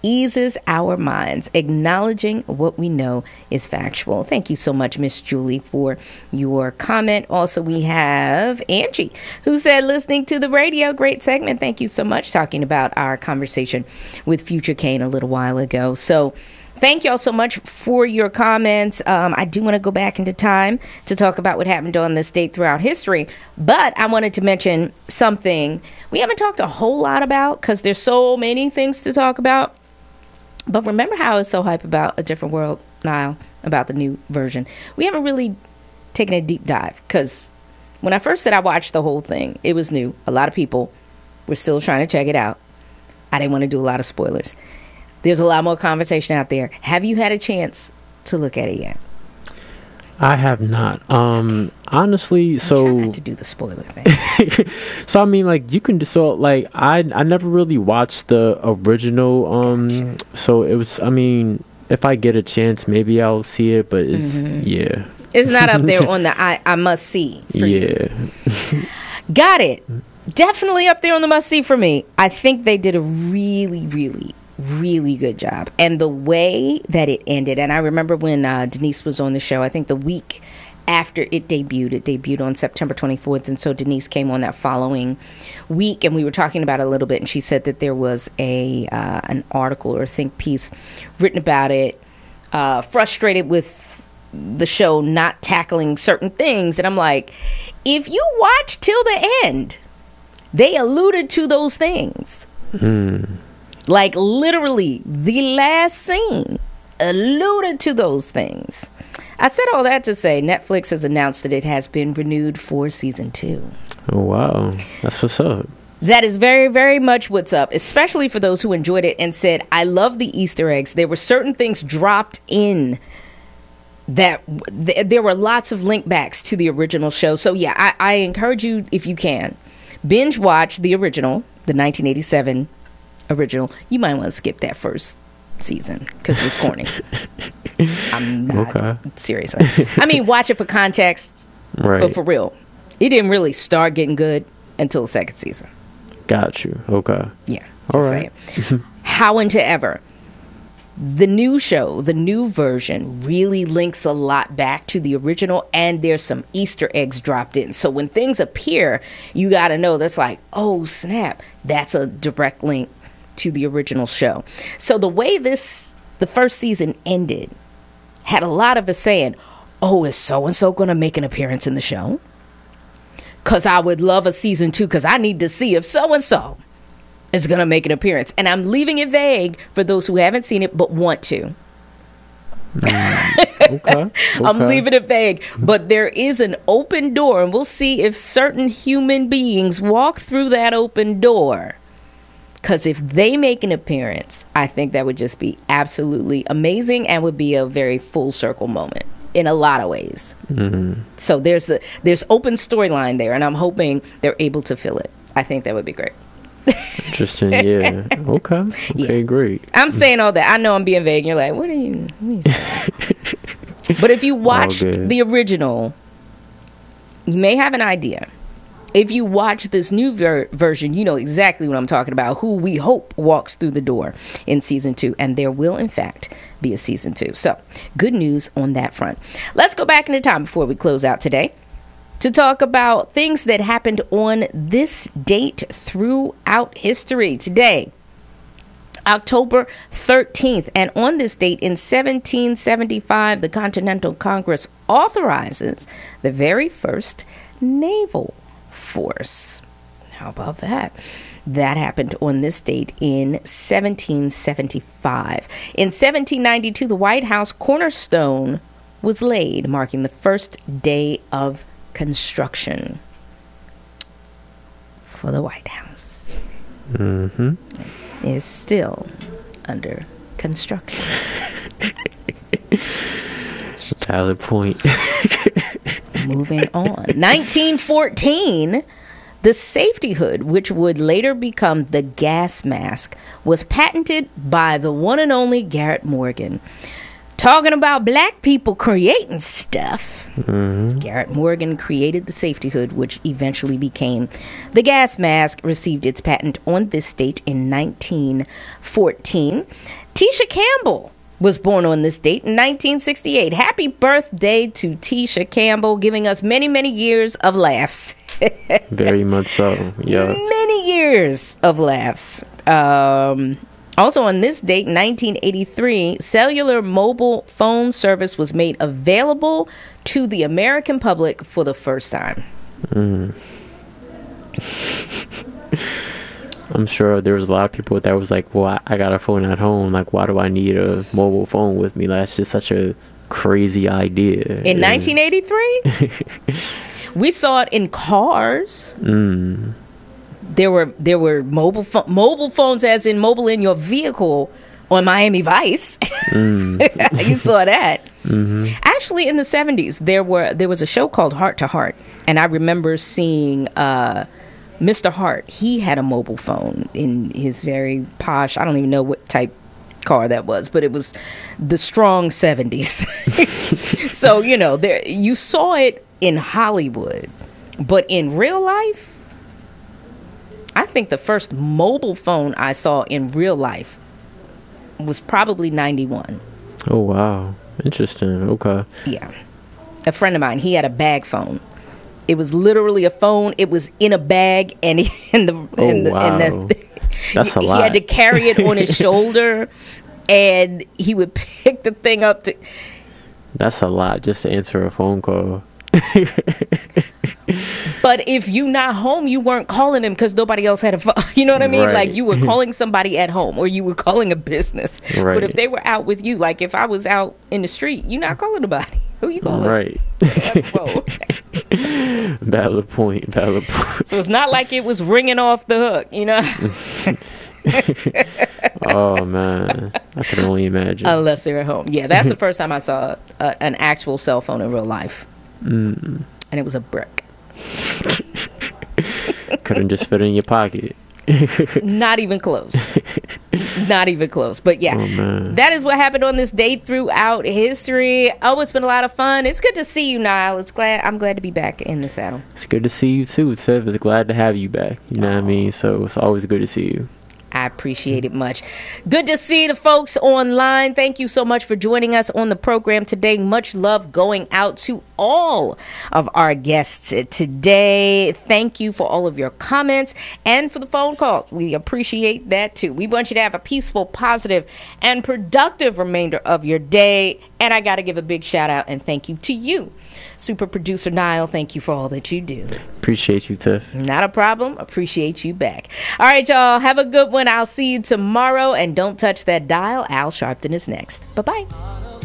eases our minds. Acknowledging what we know is factual. Thank you so much, Miss Julie, for your comment. Also, we have Angie, who said, listening to the radio, great segment. Thank you so much, talking about our conversation with Future Kane a little while ago. So thank y'all so much for your comments. I do want to go back into time to talk about what happened on this date throughout history, but I wanted to mention something we haven't talked a whole lot about because there's so many things to talk about. But remember how I was so hype about A Different World, Nile, about the new version? We haven't really taken a deep dive because when I first said I watched the whole thing, it was new. A lot of people were still trying to check it out. I didn't want to do a lot of spoilers. There's a lot more conversation out there. Have you had a chance to look at it yet? I have not. Honestly, Try not to do the spoiler thing. So I mean, like, you can I never really watched the original. Gotcha. So it was. I mean, if I get a chance, maybe I'll see it. But it's yeah. It's not up there on the I must see. For you. Got it. Definitely up there on the must see for me. I think they did a really, really, really good job. And the way that it ended, and I remember when Denise was on the show, I think the week after it debuted on September 24th, and so Denise came on that following week, and we were talking about it a little bit, and she said that there was an article or think piece written about it, frustrated with the show not tackling certain things, and I'm like, if you watch till the end, they alluded to those things. Like, literally, the last scene alluded to those things. I said all that to say Netflix has announced that it has been renewed for season 2. Oh, wow. That's what's up. That is very, very much what's up, especially for those who enjoyed it and said, I love the Easter eggs. There were certain things dropped in that there were lots of link backs to the original show. So, yeah, I encourage you, if you can, binge watch the original, the 1987 original. You might want to skip that first season because it was corny. I'm not seriously. I mean, watch it for context, right? But for real, it didn't really start getting good until the second season. Got you. Okay. Yeah. All right. However, the new show, the new version, really links a lot back to the original, and there's some Easter eggs dropped in. So when things appear, you got to know that's like, oh snap, that's a direct link to the original show. So the way the first season ended had a lot of us saying, oh, is so-and-so going to make an appearance in the show? Because I would love a season 2 because I need to see if so-and-so is going to make an appearance. And I'm leaving it vague for those who haven't seen it but want to. Okay. I'm leaving it vague, but there is an open door, and we'll see if certain human beings walk through that open door. Because if they make an appearance, I think that would just be absolutely amazing and would be a very full circle moment in a lot of ways. So there's open storyline there, and I'm hoping they're able to fill it. I think that would be great. Interesting. Yeah. Okay. Yeah. Great. I'm saying all that. I know I'm being vague. You're like, what are you saying? But if you watched the original, you may have an idea. If you watch this new version, you know exactly what I'm talking about, who we hope walks through the door in season 2. And there will, in fact, be a season 2. So, good news on that front. Let's go back into time before we close out today to talk about things that happened on this date throughout history. Today, October 13th. And on this date in 1775, the Continental Congress authorizes the very first naval force. How about that? That happened on this date in 1775. In 1792, the White House cornerstone was laid, marking the first day of construction for the White House. It is still under construction. It's a valid point. Moving on. 1914, the safety hood, which would later become the gas mask, was patented by the one and only Garrett Morgan. Talking about black people creating stuff. Garrett Morgan created the safety hood, which eventually became the gas mask, received its patent on this date in 1914. Tisha Campbell was born on this date in 1968. Happy birthday to Tisha Campbell, giving us many, many years of laughs. Very much so, yeah. Many years of laughs. Also on this date, 1983, cellular mobile phone service was made available to the American public for the first time. I'm sure there was a lot of people that was like, well, I got a phone at home. Like, why do I need a mobile phone with me? That's just such a crazy idea. In 1983? We saw it in cars. There were mobile phones, as in mobile in your vehicle, on Miami Vice. You saw that. Actually, in the 70s, there was a show called Heart to Heart, and I remember seeing Mr. Hart. He had a mobile phone in his very posh, I don't even know what type car that was, but it was the strong 70s. So, you know, you saw it in Hollywood, but in real life, I think the first mobile phone I saw in real life was probably 91. Oh, wow. Interesting. Okay. Yeah. A friend of mine, he had a bag phone. It was literally a phone. It was in a bag, and that's a lot. He had to carry it on his shoulder, and he would pick the thing up to. That's a lot just to answer a phone call. But if you not home, you weren't calling him because nobody else had a phone. You know what I mean? Right. Like, you were calling somebody at home, or you were calling a business. Right. But if they were out with you, like if I was out in the street, you're not calling nobody. Who you calling? Right. Valid point. So it's not like it was ringing off the hook, you know? Oh, man. I can only imagine. Unless they're at home. Yeah, that's the first time I saw an actual cell phone in real life. And it was a brick. Couldn't just fit in your pocket. Not even close. Not even close. But yeah, that is what happened on this date throughout history. Oh, it's been a lot of fun. It's good to see you, Niall. I'm glad to be back in the saddle. It's good to see you too, Tiff. It's glad to have you back. You know what I mean? So it's always good to see you. I appreciate it much. Good to see the folks online. Thank you so much for joining us on the program today. Much love going out to all of our guests today. Thank you for all of your comments and for the phone calls. We appreciate that too. We want you to have a peaceful, positive, and productive remainder of your day. And I got to give a big shout out and thank you to you, super producer Niall. Thank you for all that you do. Appreciate you, Tiff. Not a problem. Appreciate you back. All right, y'all. Have a good one. I'll see you tomorrow. And don't touch that dial. Al Sharpton is next. Bye-bye.